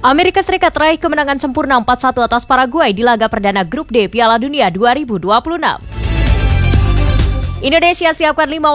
Amerika Serikat raih kemenangan sempurna 4-1 atas Paraguay di laga perdana Grup D Piala Dunia 2026. Indonesia siapkan 5